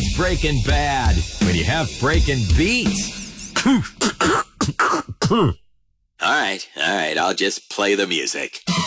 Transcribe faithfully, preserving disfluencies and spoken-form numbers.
It's Breaking Bad when you have breaking beats. All right, all right, I'll just play the music.